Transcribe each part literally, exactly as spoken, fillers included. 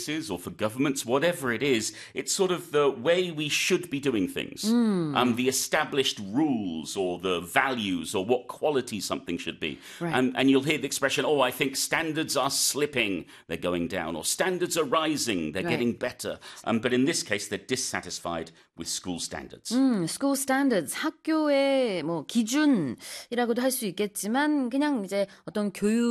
places or for governments, whatever it is, it's sort of the way we should be doing things. Mm. Um, the established rules or the values or what quality something should be. Right. Um, and you'll hear the expression, oh, I think standards are slipping, they're going down, or standards are rising, they're right. getting better. Um, but in this case, they're dissatisfied with school standards. 음, school standards, 학교의 뭐 기준이라고도 할 수 있겠지만 그냥 이제 어떤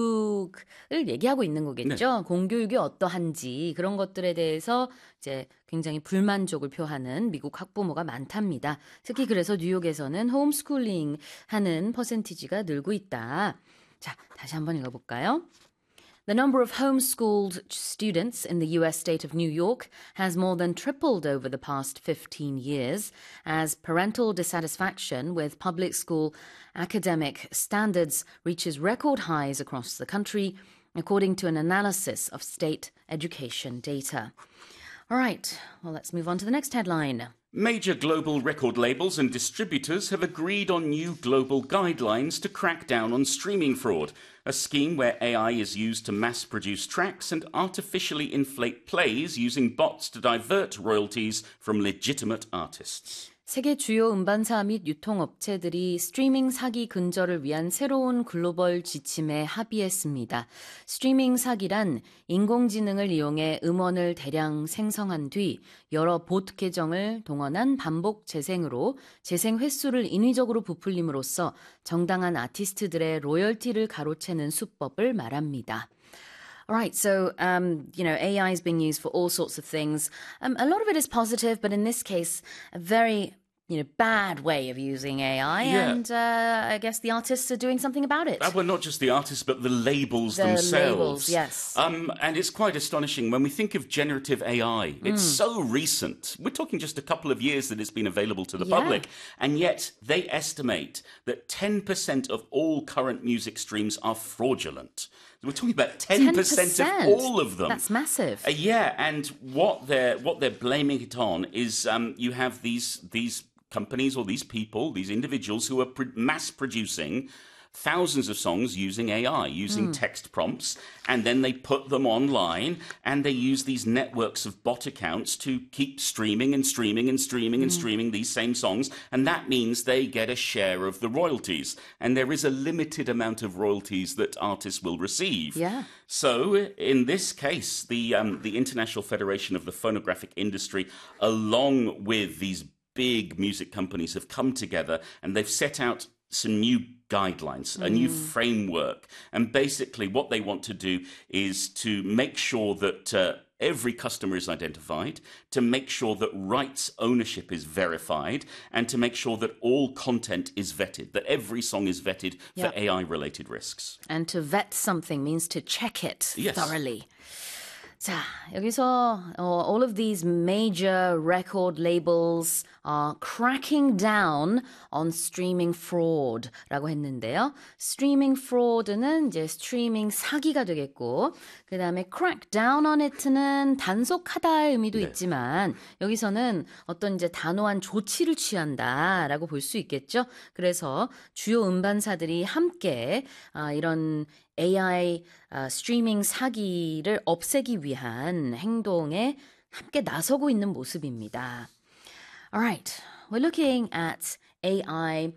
교육을 얘기하고 있는 거겠죠. 네. 공교육이 어떠한지 그런 것들에 대해서 이제 굉장히 불만족을 표하는 미국 학부모가 많답니다. 특히 그래서 뉴욕에서는 홈스쿨링 하는 퍼센티지가 늘고 있다. 자, 다시 한번 읽어볼까요? The number of homeschooled students in the U S state of New York has more than tripled over the past fifteen years as parental dissatisfaction with public school academic standards reaches record highs across the country, according to an analysis of state education data. All right, well, let's move on to the next headline. Major global record labels and distributors have agreed on new global guidelines to crack down on streaming fraud, a scheme where A I is used to mass-produce tracks and artificially inflate plays using bots to divert royalties from legitimate artists. 세계 주요 음반사 및 유통업체들이 스트리밍 사기 근절을 위한 새로운 글로벌 지침에 합의했습니다. 스트리밍 사기란 인공지능을 이용해 음원을 대량 생성한 뒤 여러 봇 계정을 동원한 반복 재생으로 재생 횟수를 인위적으로 부풀림으로써 정당한 아티스트들의 로열티를 가로채는 수법을 말합니다. All right, so, um, you know, A I is being used for all sorts of things. Um, a lot of it is positive, but in this case, a very, you know, bad way of using A I. Yeah. And uh, I guess the artists are doing something about it. Uh, well, not just the artists, but the labels the themselves. labels, yes. Um, and it's quite astonishing when we think of generative A I. It's mm. so recent. We're talking just a couple of years that it's been available to the yeah. public. And yet they estimate that ten percent of all current music streams are fraudulent. We're talking about ten percent, ten percent of all of them. That's massive. Uh, yeah, and what they're what they're blaming it on is um, you have these these companies or these people, these individuals who are pr- mass producing thousands of songs using A I, using mm. text prompts, and then they put them online, and they use these networks of bot accounts to keep streaming and streaming and streaming mm. and streaming these same songs, and that means they get a share of the royalties. And there is a limited amount of royalties that artists will receive. Yeah. So in this case, the um, the International Federation of the Phonographic Industry, along with these big music companies, have come together, and they've set out some new guidelines, a new mm. framework. And basically what they want to do is to make sure that uh, every customer is identified, to make sure that rights ownership is verified, and to make sure that all content is vetted, that every song is vetted yep. for A I-related risks. And to vet something means to check it yes. thoroughly. 자, 여기서 uh, all of these major record labels are cracking down on streaming fraud라고 했는데요. streaming fraud는 이제 스트리밍 사기가 되겠고, 그 다음에 crack down on it는 단속하다의 의미도 네. 있지만 여기서는 어떤 이제 단호한 조치를 취한다라고 볼 수 있겠죠. 그래서 주요 음반사들이 함께 아, 이런 A I 어, 스트리밍 사기를 없애기 위한 행동에 함께 나서고 있는 모습입니다. Alright, we're looking at A I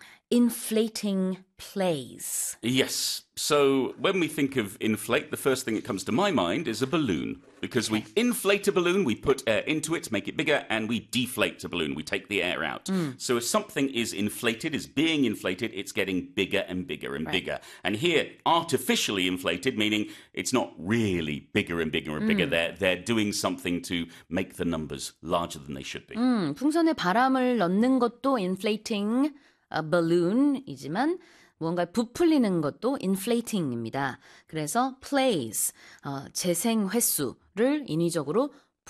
inflating plays. Yes. So when we think of inflate, the first thing that comes to my mind is a balloon. Because we inflate a balloon, we put air into it, make it bigger, and we deflate a balloon. We take the air out. Mm. So if something is inflated, is being inflated, it's getting bigger and bigger and right. bigger. And here, artificially inflated, meaning it's not really bigger and bigger and mm. bigger. They're, they're doing something to make the numbers larger than they should be. 음, 풍선에 바람을 넣는 것도 inflating a balloon이지만 무언가 부풀리는 것도 inflating입니다. 그래서 plays, 어, 재생 횟수를 인위적으로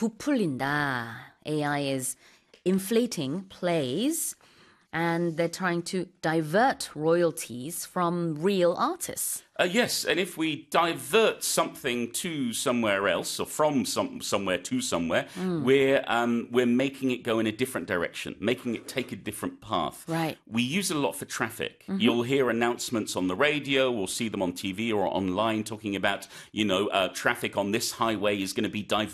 부풀린다. A I is inflating plays and they're trying to divert royalties from real artists. Uh, yes, and if we divert something to somewhere else, or from some, somewhere to somewhere, mm. we're um, we're making it go in a different direction, making it take a different path. Right. We use it a lot for traffic. Mm-hmm. You'll hear announcements on the radio, or see them on T V or online talking about, you know, uh, traffic on this highway is going to be diverted